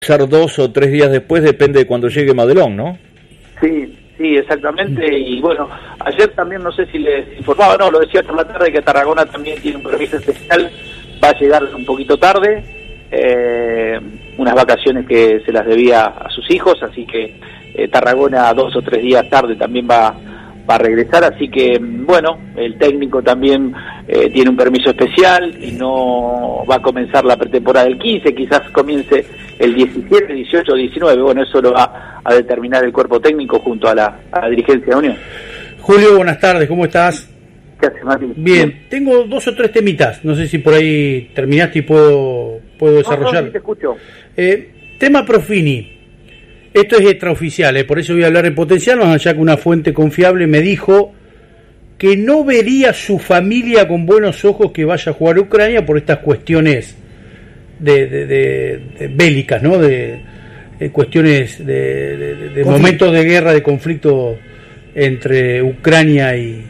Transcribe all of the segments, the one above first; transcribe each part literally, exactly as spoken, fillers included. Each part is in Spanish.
Ser dos o tres días después, depende de cuando llegue Madelón, ¿no? Sí, sí, exactamente. Y bueno, ayer también no sé si les informaba, no, lo decía por la tarde, que Tarragona también tiene un permiso especial, va a llegar un poquito tarde, eh, unas vacaciones que se las debía a sus hijos, así que eh, Tarragona dos o tres días tarde también va, va a regresar, así que bueno, el técnico también eh, tiene un permiso especial y no va a comenzar la pretemporada del quince, quizás comience el diecisiete, dieciocho, diecinueve, bueno, eso lo va a determinar el cuerpo técnico junto a la, a la dirigencia de Unión. Julio, buenas tardes, ¿cómo estás? ¿Qué haces, Martín? Bien, Bien, tengo dos o tres temitas, no sé si por ahí terminaste y puedo, puedo desarrollar. No, no, sí te escucho. Eh, tema Profini, esto es extraoficial, eh, por eso voy a hablar en potencial, más allá que una fuente confiable me dijo que no vería su familia con buenos ojos que vaya a jugar a Ucrania por estas cuestiones de, de, de, de bélicas, ¿no? De, de cuestiones de, de, de momentos de guerra, de conflicto entre Ucrania y,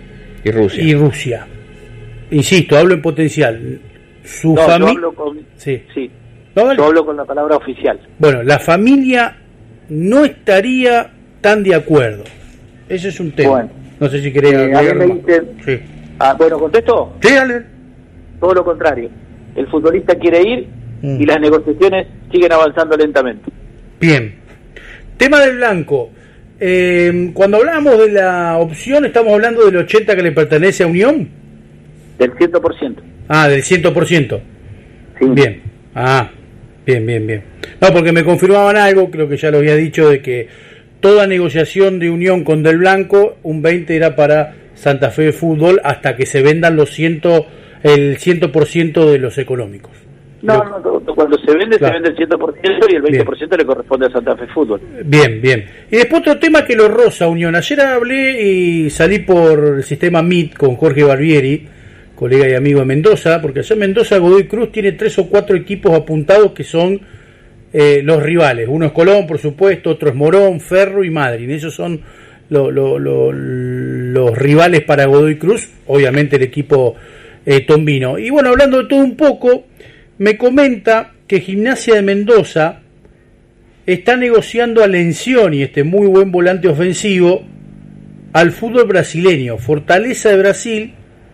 y Rusia. Y Rusia. Insisto, hablo en potencial. Su no, familia. Yo hablo con, sí. sí. ¿No, vale? Yo hablo con la palabra oficial. Bueno, la familia no estaría tan de acuerdo. Ese es un tema. Bueno, no sé si querés eh, a mí me dicen, sí. ah, bueno, ¿contesto? Sí, dale. Todo lo contrario. El futbolista quiere ir mm. y las negociaciones siguen avanzando lentamente. Bien. Tema del blanco. Eh, cuando hablamos de la opción, ¿estamos hablando del ochenta que le pertenece a Unión? Del cien por ciento. Ah, del cien por ciento. Sí. Bien. Ah, bien, bien, bien. No, porque me confirmaban algo, creo que ya lo había dicho, de que toda negociación de Unión con Del Blanco, un veinte era para Santa Fe de Fútbol hasta que se vendan los ciento, el cien por ciento de los económicos. No, Lo... no, cuando se vende, claro, se vende el cien por ciento y el veinte por ciento bien. Le corresponde a Santa Fe Fútbol. Bien, bien. Y después otro tema que lo roza Unión. Ayer hablé y salí por el sistema Meet con Jorge Barbieri, colega y amigo de Mendoza, porque allá en Mendoza Godoy Cruz tiene tres o cuatro equipos apuntados que son eh, los rivales. Uno es Colón, por supuesto, otro es Morón, Ferro y Madrid. Esos son lo, lo, lo, los rivales para Godoy Cruz, obviamente el equipo eh, tombino. Y bueno, hablando de todo un poco, me comenta que Gimnasia de Mendoza está negociando a Lencioni, este muy buen volante ofensivo, al fútbol brasileño. Fortaleza de Brasil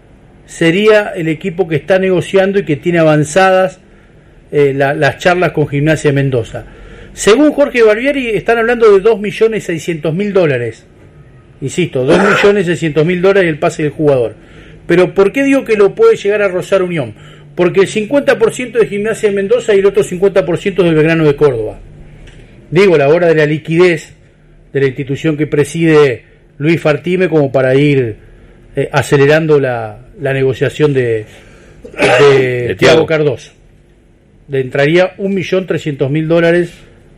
sería el equipo que está negociando y que tiene avanzadas eh, la, las charlas con Gimnasia de Mendoza. Según Jorge Barbieri, están hablando de dos millones seiscientos mil dólares. Insisto, dos millones seiscientos mil dólares el pase del jugador. Pero ¿por qué digo que lo puede llegar a rozar Unión? Porque el cincuenta por ciento de Gimnasia de Mendoza y el otro cincuenta por ciento del Belgrano de Córdoba. Digo, la hora de la liquidez de la institución que preside Luis Fartime, como para ir eh, acelerando la, la negociación de, de, de Thiago Cardoso. Le entraría un millón trescientos mil dólares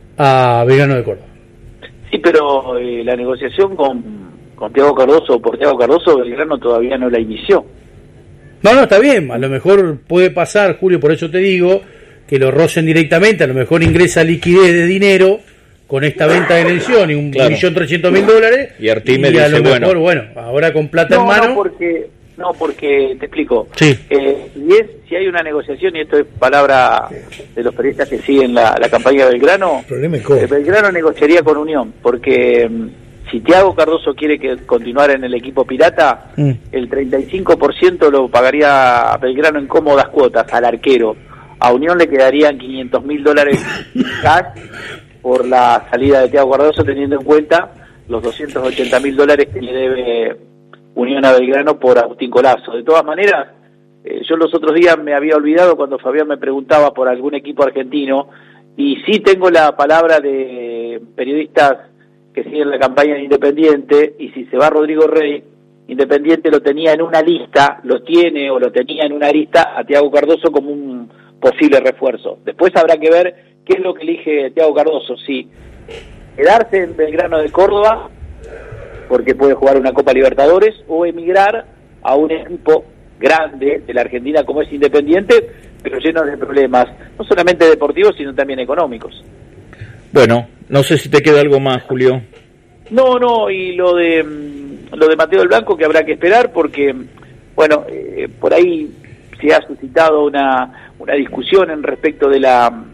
a Belgrano de Córdoba. Sí, pero eh, la negociación con, con Thiago Cardoso, por Thiago Cardoso, Belgrano todavía no la inició. No, no, está bien, a lo mejor puede pasar, Julio, por eso te digo, que lo rocen directamente, a lo mejor ingresa liquidez de dinero con esta venta de Lencioni, un claro. millón trescientos mil dólares, y Artime y dice, a lo mejor, bueno, bueno, ahora con plata no, en mano... No, porque, no, porque te explico, sí. eh, y es, si hay una negociación, y esto es palabra de los periodistas que siguen la, la campaña de Belgrano, eh, Belgrano negociaría con Unión, porque... Si Thiago Cardoso quiere que continuar en el equipo pirata, mm. el treinta y cinco por ciento lo pagaría a Belgrano en cómodas cuotas al arquero. A Unión le quedarían quinientos mil dólares cash por la salida de Thiago Cardoso, teniendo en cuenta los doscientos ochenta mil dólares que le debe Unión a Belgrano por Agustín Colazo. De todas maneras, eh, yo los otros días me había olvidado cuando Fabián me preguntaba por algún equipo argentino, y sí tengo la palabra de periodistas que siguen la campaña de Independiente, y si se va Rodrigo Rey, Independiente lo tenía en una lista, lo tiene o lo tenía en una lista a Thiago Cardoso como un posible refuerzo. Después habrá que ver qué es lo que elige Thiago Cardoso, si quedarse en Belgrano de Córdoba, porque puede jugar una Copa Libertadores, o emigrar a un equipo grande de la Argentina como es Independiente, pero lleno de problemas, no solamente deportivos, sino también económicos. Bueno, no sé si te queda algo más, Julio. No, no, y lo de lo de Mateo del Blanco, que habrá que esperar, porque, bueno, eh, por ahí se ha suscitado una, una discusión en respecto de la